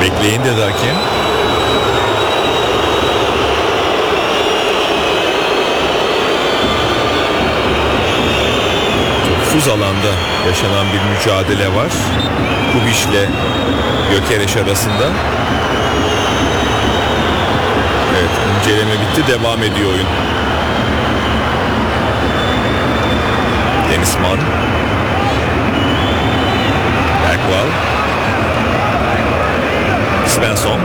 Bekleyin dedi hakem. Topsuz alanda yaşanan bir mücadele var. Kubiş ile Gyökeres arasında. Evet, inceleme bitti, devam ediyor oyun. Dennis Mann, Bergvall, Svensson,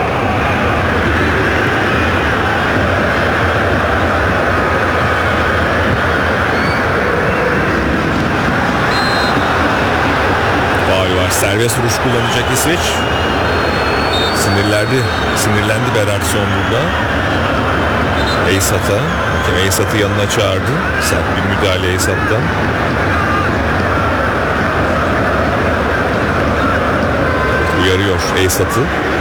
faul var. Serbest vuruş kullanacak İsveç. Sinirlendi Berardsson burada. Eysat'a. Eysat'ı yanına çağırdı. Sert bir müdahale Eysat'tan. Uyarıyor Eysat'ı.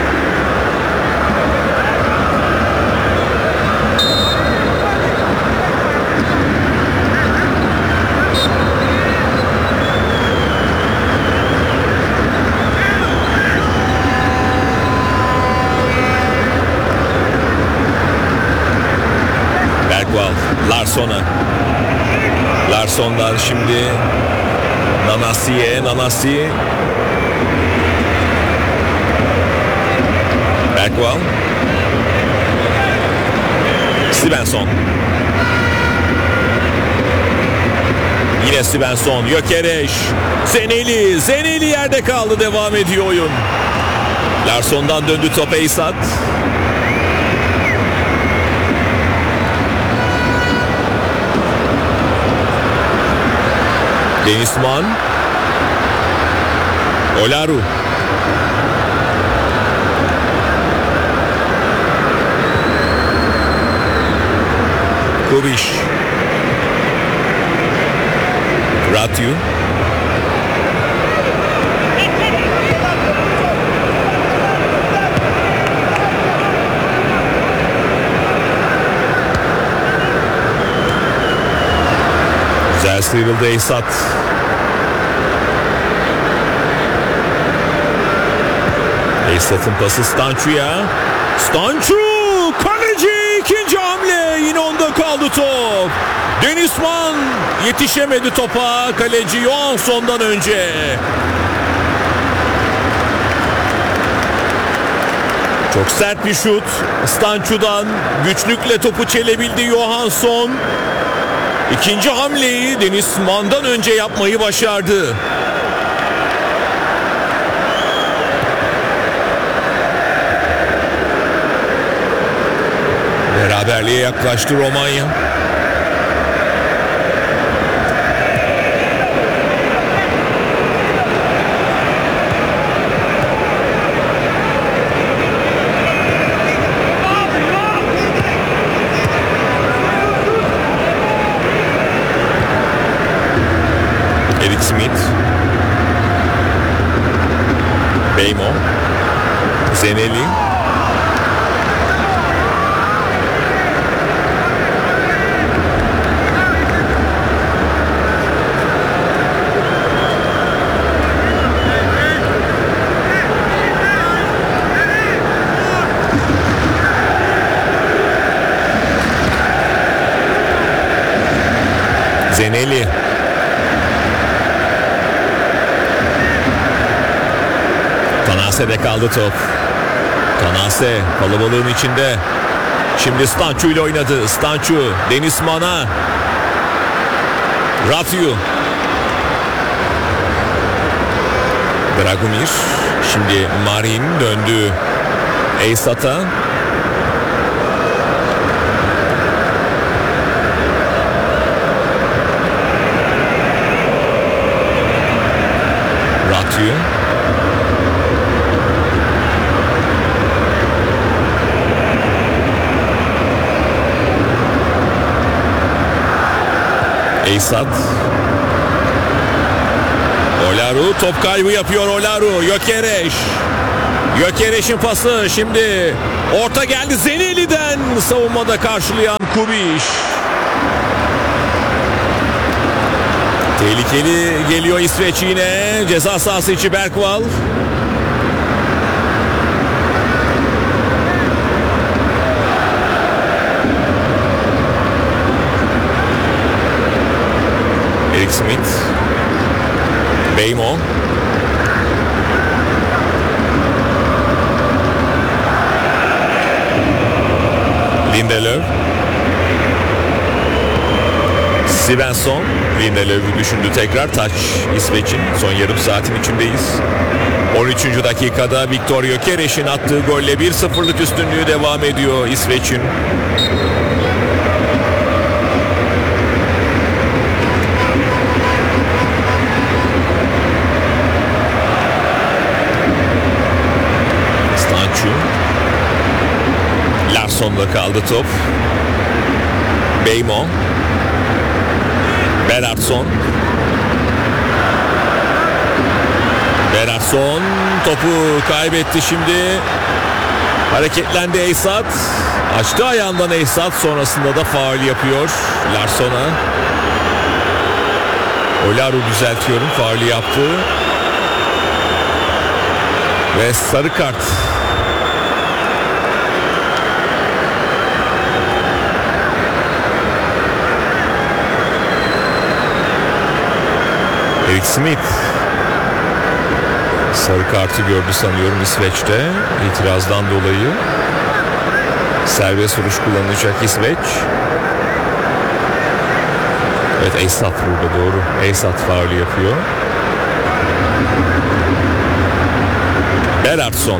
Larsson'dan şimdi Nanasi Bergvall, Svensson, yine Svensson, Gyökeres, Zeneli yerde kaldı, devam ediyor oyun. Larsson'dan döndü top Eysat. Dennis Mann, Olaru, Kubiş, Ratyu, güzel sıyrıldı Eysat. Eysat'ın pası Stançu'ya. Stançu! Kaleci ikinci hamle. Yine onda kaldı top. Dennis Mann yetişemedi topa. Kaleci Johansson'dan önce. Çok sert bir şut. Stançu'dan güçlükle topu çelebildi Johansson. İkinci hamleyi Dennis Mann'dan önce yapmayı başardı. Beraberliğe yaklaştı Romanya. Eric Smith, Beymo, Zeneli, Zeneli, Tanase'de kaldı top. Tanase kalabalığın içinde. Şimdi Stançu ile oynadı. Stançu, Dennis Mann'a. Ratyu. Dragomir. Şimdi Marin döndü Eysat'a. Ratyu. Eysat. Olaru top kaybı yapıyor Olaru. Gyökeres'in pası şimdi orta geldi Zeneli'den, savunmada karşılayan Kubiş. Tehlikeli geliyor İsveç yine. Ceza sahası içi Bergvall. Smith. Beymo. Lindelöf. Svensson. Lindelöf'ü düşündü tekrar. Taç İsveç'in. Son yarım saatin içindeyiz. 13. dakikada Viktor Gyökeres'in attığı golle 1-0'lık üstünlüğü devam ediyor İsveç'in. Stancu. Larsson'da kaldı top. Beymo. Berarsson. Berarsson topu kaybetti şimdi. Hareketlendi Eysat. Açtı ayağından Eysat, sonrasında da faul yapıyor Larsson'a. Olaru düzeltiyorum, faulü yaptı. Ve sarı kart. Erik Smith sarı kartı gördü sanıyorum İsveç'te. İtirazdan dolayı serbest vuruş kullanacak İsveç. Evet, Eysat burada, doğru. Eysat faulü yapıyor. Berarsson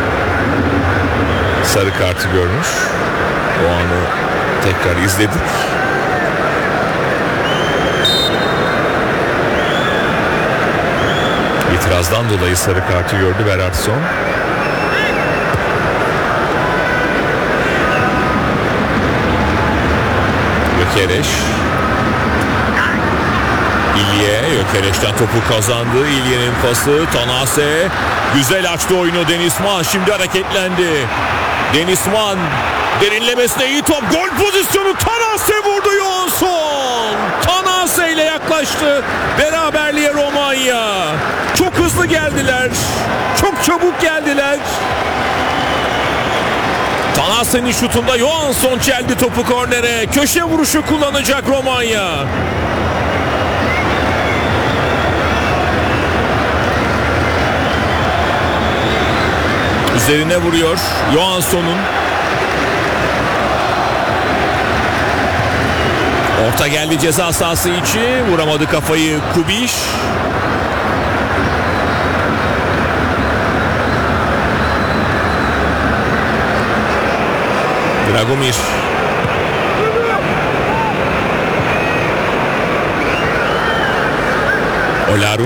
sarı kartı görmüş. O anı tekrar izledik. İtirazdan dolayı sarı kartı gördü Berarsson. Gyökeres. İlye, Gyökeres'ten topu kazandı. İlye'nin pası, Tanase. Güzel açtı oyunu Denizman. Şimdi hareketlendi. Denizman derinlemesine iyi top. Gol pozisyonu, Tanase vurdu Johansson. Tanase ile yaklaştı beraberliğe Romanya. Çok hızlı geldiler. Çok çabuk geldiler. Tanase'nin şutunda Johansson çeldi topu kornere. Köşe vuruşu kullanacak Romanya. Üzerine vuruyor Johansson'un. Orta geldi ceza sahası içi. Vuramadı kafayı Kubiş. Dragomir. Olaru.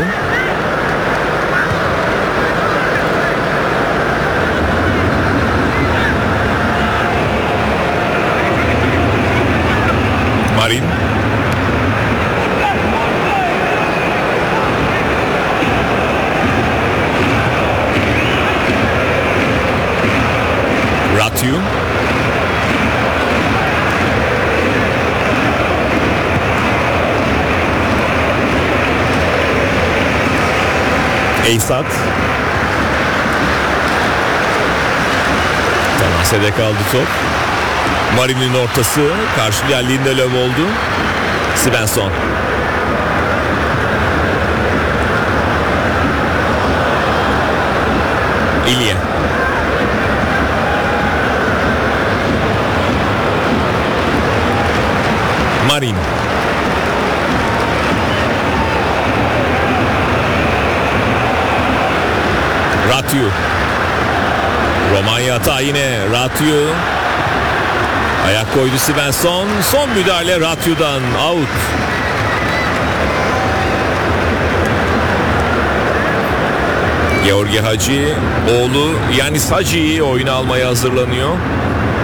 Marin. Ratiu. Eysat. Tanase'de kaldı top. Marin'in ortası, karşılayan Lindelöf oldu. Svensson. İlye. Marin. Ratiu. Romanya hata yine. Ratiu. Ayak koydu Svensson. Son müdahale Ratiu'dan, out. Georgi Hacı oğlu Yanis Hacı'yı oyuna almaya hazırlanıyor.